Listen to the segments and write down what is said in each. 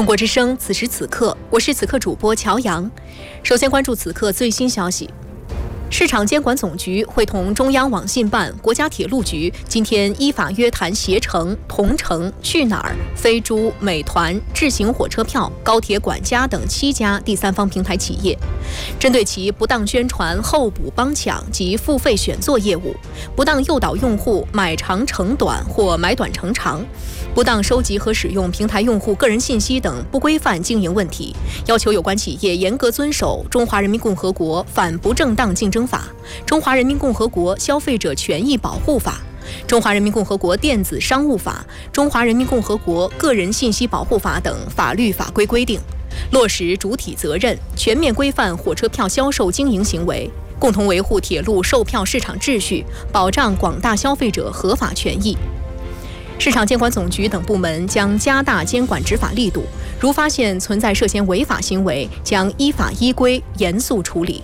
中国之声，此时此刻，我是此刻主播乔阳。首先关注此刻最新消息。市场监管总局会同中央网信办、国家铁路局今天依法约谈携程、同程、去哪儿、飞猪、美团、智行火车票、高铁管家等7家第三方平台企业，针对其不当宣传候补帮抢及付费选座业务，不当诱导用户买长乘短或买短乘长，不当收集和使用平台用户个人信息等不规范经营问题，要求有关企业严格遵守《中华人民共和国反不正当竞争法》、《中华人民共和国消费者权益保护法》、《中华人民共和国电子商务法》、《中华人民共和国个人信息保护法》等法律法规规定，落实主体责任，全面规范火车票销售经营行为，共同维护铁路售票市场秩序，保障广大消费者合法权益。市场监管总局等部门将加大监管执法力度，如发现存在涉嫌违法行为，将依法依规严肃处理。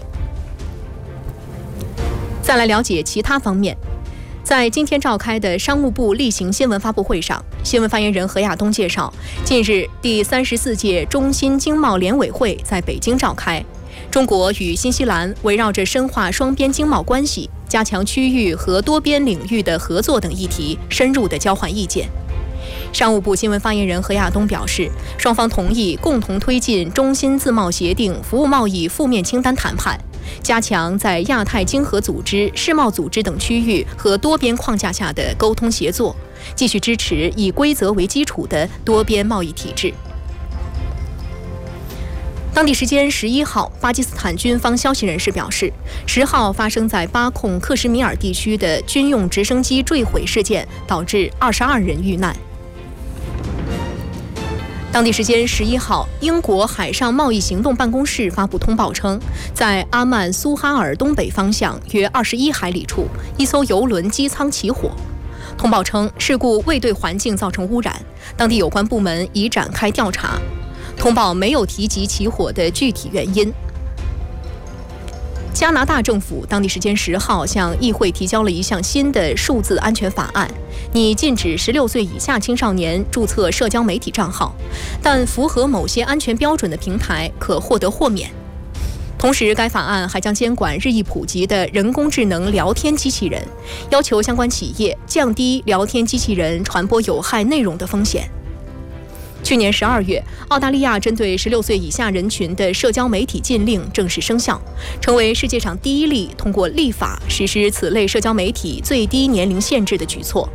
再来了解其他方面，在今天召开的商务部例行新闻发布会上，新闻发言人何亚东介绍，近日第34届中新经贸联委会在北京召开，中国与新西兰围绕着深化双边经贸关系、加强区域和多边领域的合作等议题深入地交换意见。商务部新闻发言人何亚东表示，双方同意共同推进中新自贸协定服务贸易负面清单谈判，加强在亚太经合组织、世贸组织等区域和多边框架下的沟通协作，继续支持以规则为基础的多边贸易体制。当地时间11号，巴基斯坦军方消息人士表示，10号发生在巴控克什米尔地区的军用直升机坠毁事件，导致22人遇难。当地时间11号，英国海上贸易行动办公室发布通报称，在阿曼苏哈尔东北方向约21海里处，一艘油轮机舱起火。通报称，事故未对环境造成污染，当地有关部门已展开调查。通报没有提及起火的具体原因。加拿大政府当地时间10号向议会提交了一项新的数字安全法案，拟禁止16岁以下青少年注册社交媒体账号，但符合某些安全标准的平台可获得豁免。同时，该法案还将监管日益普及的人工智能聊天机器人，要求相关企业降低聊天机器人传播有害内容的风险。去年12月，澳大利亚针对16岁以下人群的社交媒体禁令正式生效，成为世界上第一例通过立法实施此类社交媒体最低年龄限制的举措。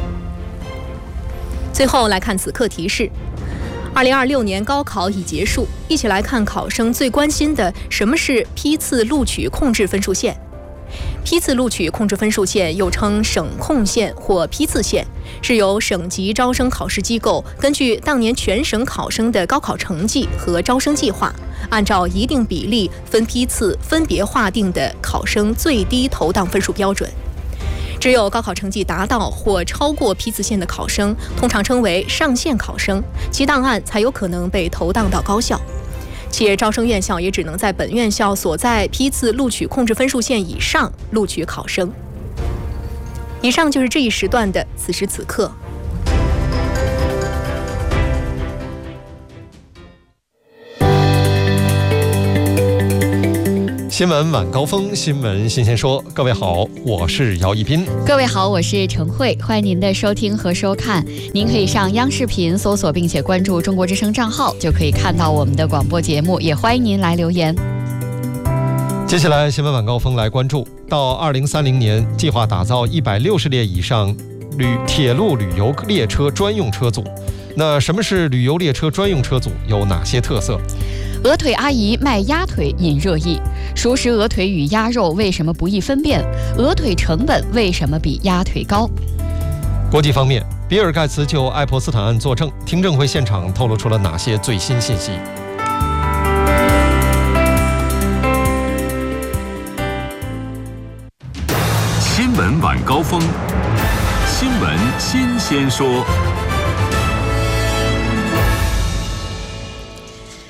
最后来看此刻提示：2026年高考已结束，一起来看考生最关心的什么是批次录取控制分数线。批次录取控制分数线又称省控线或批次线，是由省级招生考试机构根据当年全省考生的高考成绩和招生计划，按照一定比例分批次分别划定的考生最低投档分数标准。只有高考成绩达到或超过批次线的考生，通常称为上线考生，其档案才有可能被投档到高校。且招生院校也只能在本院校所在批次录取控制分数线以上录取考生。以上就是这一时段的此时此刻。 新闻晚高峰，新闻新鲜说。各位好，我是姚一斌。 各位好，我是陈慧，欢迎您的收听和收看。您可以上央视频搜索并且关注中国之声账号，就可以看到我们的广播节目，也欢迎您来留言。 接下来新闻晚高峰来关注，到2030年计划打造160列以上铁路旅游列车专用车组。那什么是旅游列车专用车组，有哪些特色？ 鹅腿阿姨卖鸭腿引热议，熟食鹅腿与鸭肉为什么不易分辨？鹅腿成本为什么比鸭腿高？ 国际方面，比尔盖茨就爱泼斯坦案作证，听证会现场透露出了哪些最新信息？ 新闻晚高峰，新闻新鲜说。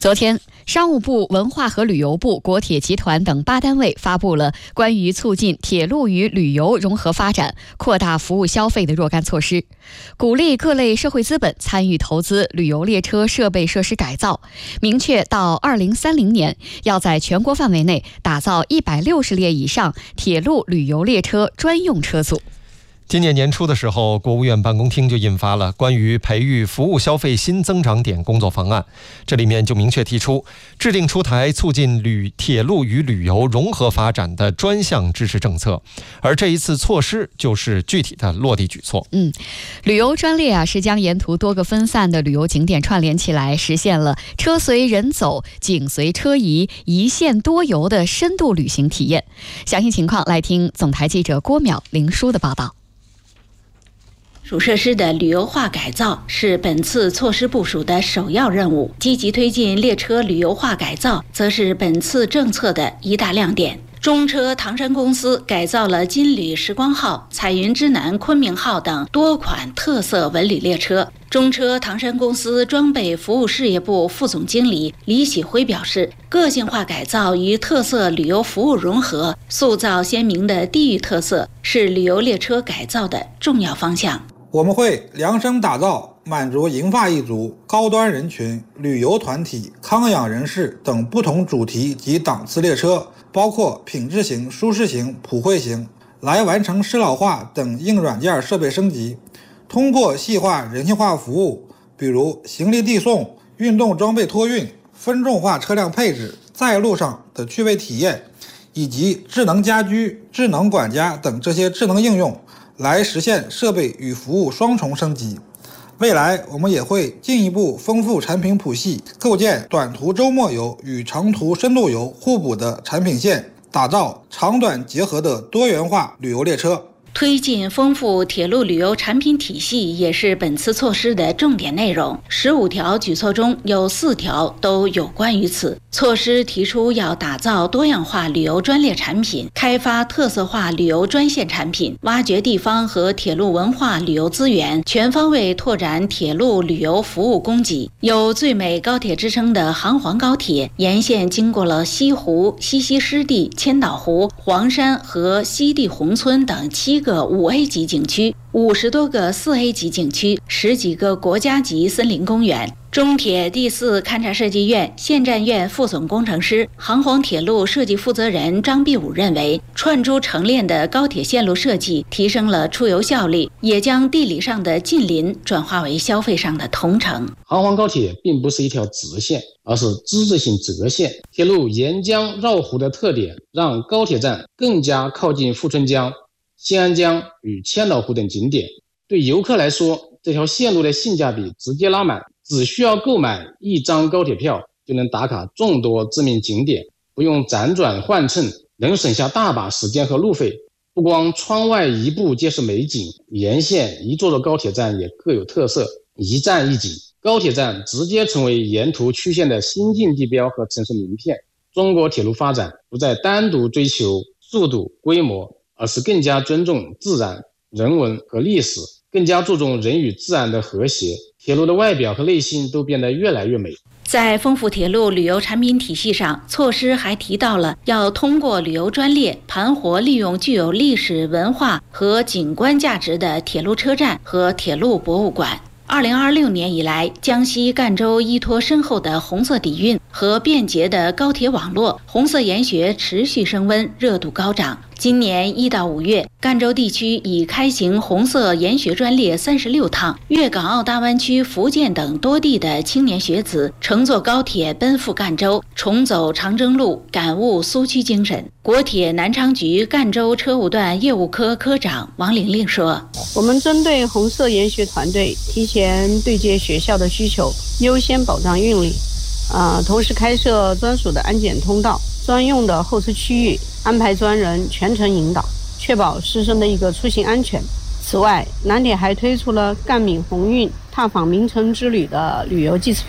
昨天，商务部、文化和旅游部、国铁集团等8单位发布了关于促进铁路与旅游融合发展、扩大服务消费的若干措施，鼓励各类社会资本参与投资旅游列车设备设施改造，明确到2030年要在全国范围内打造160列以上铁路旅游列车专用车组。 今年年初的时候，国务院办公厅就印发了关于培育服务消费新增长点工作方案，这里面就明确提出制定出台促进铁路与旅游融合发展的专项支持政策，而这一次措施就是具体的落地举措。 旅游专列是将沿途多个分散的旅游景点串联起来，实现了车随人走、景随车移、一线多游的深度旅行体验。详细情况来听总台记者郭淼、林舒的报道。 属设施的旅游化改造是本次措施部署的首要任务，积极推进列车旅游化改造则是本次政策的一大亮点。中车唐山公司改造了金旅时光号、彩云之南昆明号等多款特色文旅列车。中车唐山公司装备服务事业部副总经理李喜辉表示，个性化改造与特色旅游服务融合，塑造鲜明的地域特色，是旅游列车改造的重要方向。 我们会量身打造满足银发一族、高端人群、旅游团体、康养人士等不同主题及档次列车，包括品质型、舒适型、普惠型，来完成适老化等硬软件设备升级。通过细化人性化服务，比如行李递送、运动装备托运、分众化车辆配置、在路上的趣味体验，以及智能家居、智能管家等这些智能应用，来实现设备与服务双重升级。未来我们也会进一步丰富产品谱系，构建短途周末游与长途深度游互补的产品线，打造长短结合的多元化旅游列车。 推进丰富铁路旅游产品体系也是本次措施的重点内容。15条举措中有4条都有关于此。措施提出要打造多样化旅游专列产品，开发特色化旅游专线产品，挖掘地方和铁路文化旅游资源，全方位拓展铁路旅游服务供给。有最美高铁之称的杭黄高铁，沿线经过了西湖、西溪湿地、千岛湖、黄山和西递宏村等7个5A 级景区，50多个4A 级景区，10几个国家级森林公园。中铁第4勘察设计院现站院副总工程师、杭黄铁路设计负责人张必武认为，串珠成链的高铁线路设计提升了出游效率，也将地理上的近邻转化为消费上的同城。 杭黄高铁并不是一条直线，而是之字形折线。铁路沿江绕湖的特点，让高铁站更加靠近富春江、新安江与千岛湖等景点。对游客来说，这条线路的性价比直接拉满，只需要购买1张高铁票就能打卡众多知名景点，不用辗转换乘，能省下大把时间和路费。不光窗外一步皆是美景，沿线一座座高铁站也各有特色，一站一景。高铁站直接成为沿途曲线的新晋地标和城市名片。中国铁路发展不再单独追求速度、规模，而是更加尊重自然、人文和历史，更加注重人与自然的和谐。铁路的外表和内心都变得越来越美。 在丰富铁路旅游产品体系上，措施还提到了要通过旅游专列盘活利用具有历史文化和景观价值的铁路车站和铁路博物馆。2026年以来，江西赣州依托深厚的红色底蕴和便捷的高铁网络，红色研学持续升温，热度高涨。今年1到5月，赣州地区已开行红色研学专列36趟，粤港澳大湾区、福建等多地的青年学子乘坐高铁奔赴赣州，重走长征路，感悟苏区精神。国铁南昌局赣州车务段业务科科长王玲玲说：“ 我们针对红色研学团队提前对接学校的需求，优先保障运力，同时开设专属的安检通道、专用的候车区域，安排专人全程引导，确保师生的一个出行安全。此外，南铁还推出了赣闽鸿运踏访名城之旅的旅游季次票，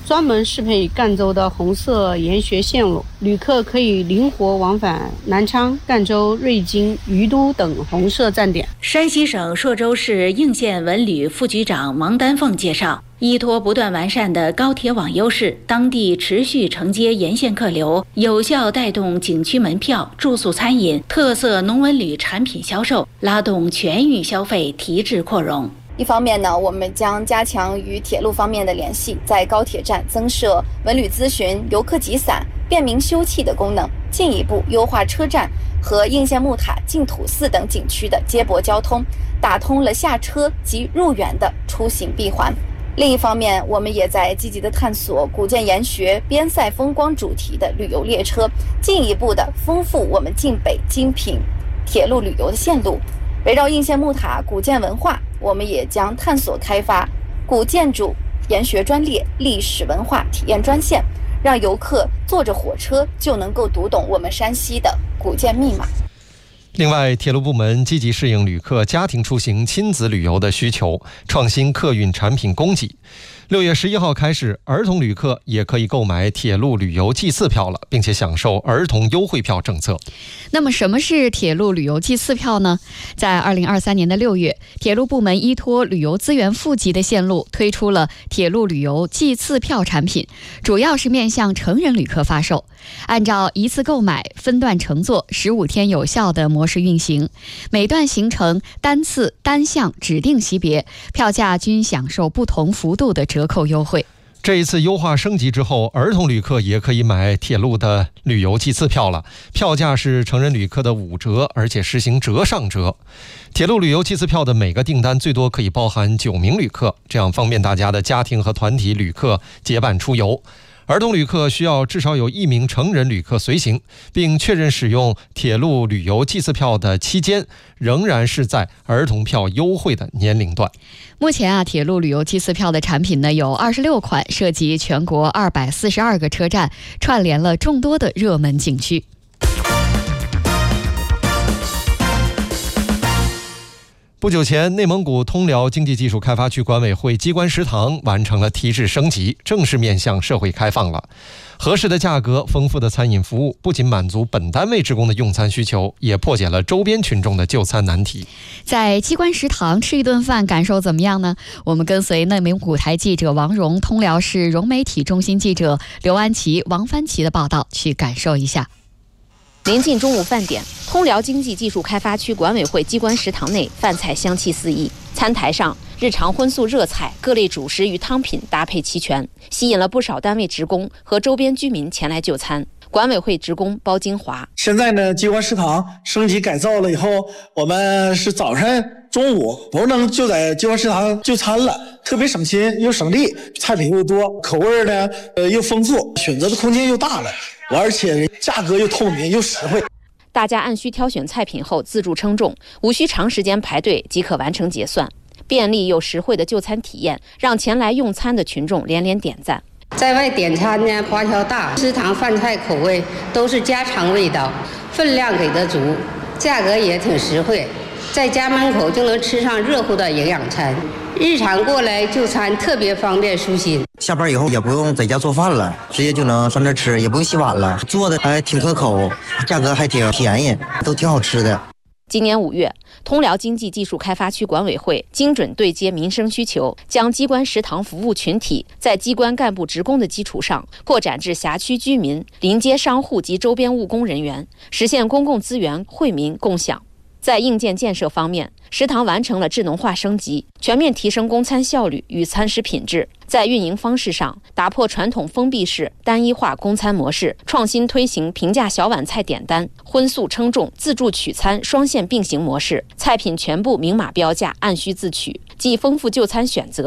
专门适配赣州的红色研学线路，旅客可以灵活往返南昌、赣州、瑞金、于都等红色站点。 山西省朔州市应县文旅副局长王丹凤介绍，依托不断完善的高铁网优势，当地持续承接沿线客流，有效带动景区门票、住宿餐饮、特色农文旅产品销售，拉动全域消费提质扩容。 一方面呢，我们将加强与铁路方面的联系，在高铁站增设文旅咨询、游客集散、便民休憩的功能，进一步优化车站和应县木塔、净土寺等景区的接驳交通，打通了下车及入园的出行闭环。另一方面，我们也在积极的探索古建研学、边塞风光主题的旅游列车，进一步的丰富我们晋北精品铁路旅游的线路。围绕应县木塔古建文化，我们也将探索开发古建筑研学专列、历史文化体验专线，让游客坐着火车就能够读懂我们山西的古建密码。 另外，铁路部门积极适应旅客家庭出行、亲子旅游的需求，创新客运产品供给。6月11号开始，儿童旅客也可以购买铁路旅游祭祀票了，并且享受儿童优惠票政策。 那么什么是铁路旅游祭祀票呢？在2023年的6月，铁路部门依托旅游资源富集的线路，推出了铁路旅游祭祀票产品，主要是面向成人旅客发售，按照一次购买、分段乘坐、15天有效的模式运行，每段行程单次单项指定级别，票价均享受不同幅度的折扣优惠。 这一次优化升级之后，儿童旅客也可以买铁路的旅游祭祀票了，票价是成人旅客的5折，而且实行折上折。铁路旅游祭祀票的每个订单最多可以包含9名旅客，这样方便大家的家庭和团体旅客结伴出游。儿童旅客需要至少有1名成人旅客随行，并确认使用铁路旅游祭祀票的期间仍然是在儿童票优惠的年龄段。 目前铁路旅游祭祀票的产品呢有26款，涉及全国242个车站，串联了众多的热门景区。 不久前，内蒙古通辽经济技术开发区管委会机关食堂完成了提质升级，正式面向社会开放了。合适的价格、丰富的餐饮服务，不仅满足本单位职工的用餐需求，也破解了周边群众的就餐难题。 在机关食堂吃一顿饭，感受怎么样呢？我们跟随内蒙古台记者王荣、通辽市融媒体中心记者刘安琪、王帆琪的报道，去感受一下。 临近中午饭点，通辽经济技术开发区管委会机关食堂内饭菜香气四溢，餐台上日常荤素热菜、各类主食与汤品搭配齐全，吸引了不少单位职工和周边居民前来就餐。管委会职工包金华： 现在呢，机关食堂升级改造了以后，我们是早上、中午不能就在机关食堂就餐了，特别省心又省力，菜品又多，口味呢又丰富，选择的空间又大了，而且价格又透明又实惠。 大家按需挑选菜品后自助称重，无需长时间排队即可完成结算，便利又实惠的就餐体验让前来用餐的群众连连点赞。 在外点餐呢，花销大，食堂饭菜口味都是家常味道，分量给得足，价格也挺实惠，在家门口就能吃上热乎的营养餐。日常过来就餐特别方便舒心， 下班以后也不用在家做饭了，直接就能上这吃，也不用洗碗了，做的还挺可口，价格还挺便宜，都挺好吃的。 今年5月，通辽经济技术开发区管委会精准对接民生需求，将机关食堂服务群体在机关干部职工的基础上，扩展至辖区居民、临街商户及周边务工人员，实现公共资源惠民共享。在硬件建设方面，食堂完成了智能化升级，全面提升供餐效率与餐食品质。在运营方式上，打破传统封闭式单一化供餐模式，创新推行平价小碗菜点单、荤素称重、自助取餐双线并行模式，菜品全部明码标价，按需自取，既丰富就餐选择，